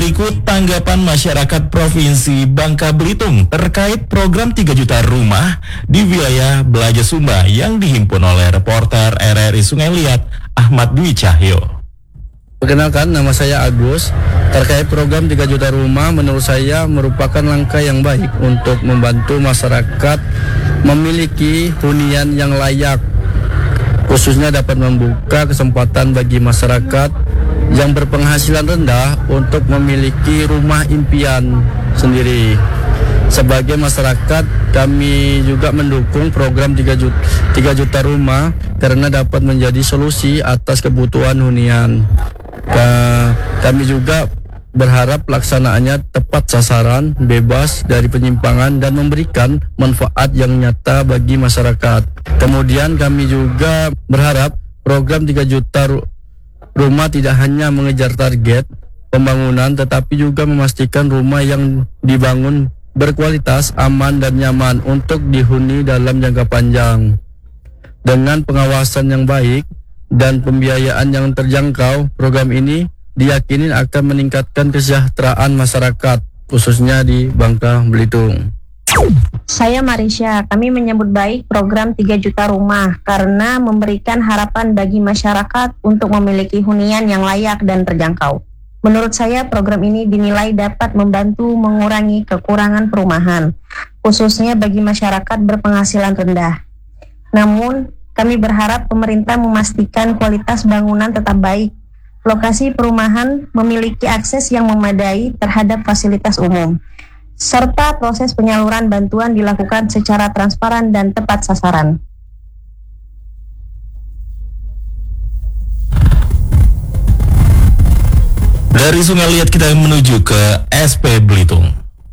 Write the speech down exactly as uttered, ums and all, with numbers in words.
Berikut tanggapan masyarakat Provinsi Bangka Belitung terkait program tiga juta rumah di wilayah Belaja Sumba yang dihimpun oleh reporter R R I Sungai Liat Ahmad Dwi Cahyo. Perkenalkan, nama saya Agus. Terkait program tiga juta rumah, menurut saya merupakan langkah yang baik untuk membantu masyarakat memiliki hunian yang layak, khususnya dapat membuka kesempatan bagi masyarakat yang berpenghasilan rendah untuk memiliki rumah impian sendiri. Sebagai masyarakat, kami juga mendukung program tiga juta rumah karena dapat menjadi solusi atas kebutuhan hunian. Kami juga berharap pelaksanaannya tepat sasaran, bebas dari penyimpangan, dan memberikan manfaat yang nyata bagi masyarakat. Kemudian kami juga berharap program tiga juta rumah tidak hanya mengejar target pembangunan, tetapi juga memastikan rumah yang dibangun berkualitas, aman, dan nyaman untuk dihuni dalam jangka panjang. Dengan pengawasan yang baik dan pembiayaan yang terjangkau, program ini diyakini akan meningkatkan kesejahteraan masyarakat, khususnya di Bangka Belitung. Saya Marisha, kami menyambut baik program tiga juta rumah karena memberikan harapan bagi masyarakat untuk memiliki hunian yang layak dan terjangkau. Menurut saya program ini dinilai dapat membantu mengurangi kekurangan perumahan, khususnya bagi masyarakat berpenghasilan rendah. Namun, kami berharap pemerintah memastikan kualitas bangunan tetap baik, lokasi perumahan memiliki akses yang memadai terhadap fasilitas umum, serta proses penyaluran bantuan dilakukan secara transparan dan tepat sasaran. Dari Sungai Liat kita menuju ke S P Belitung.